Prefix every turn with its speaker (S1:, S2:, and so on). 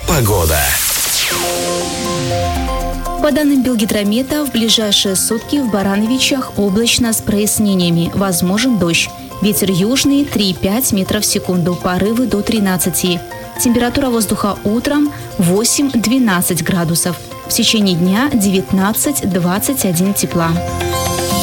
S1: Погода.
S2: По данным Белгидромета, в ближайшие сутки в Барановичах облачно с прояснениями. Возможен дождь. Ветер южный 3,5 метров в секунду, порывы до 13. Температура воздуха утром 8-12 градусов. В течение дня 19-21 тепла.